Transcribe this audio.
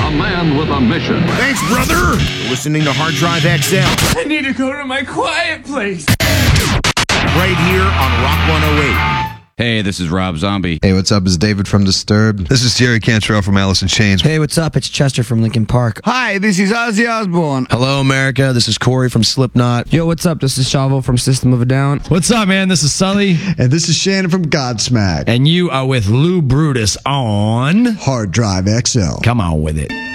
A man with a mission. Thanks, brother! You're listening to Hard Drive XL. I need to go to my quiet place. Right here on Rock 108. Hey, this is Rob Zombie. Hey, what's up? It's David from Disturbed. This is Jerry Cantrell from Alice in Chains. Hey, what's up? It's Chester from Linkin Park. Hi, this is Ozzy Osbourne. Hello, America. This is Corey from Slipknot. Yo, what's up? This is Chavo from System of a Down. What's up, man? This is Sully. And this is Shannon from Godsmack. And you are with Lou Brutus on Hard Drive XL. Come on with it.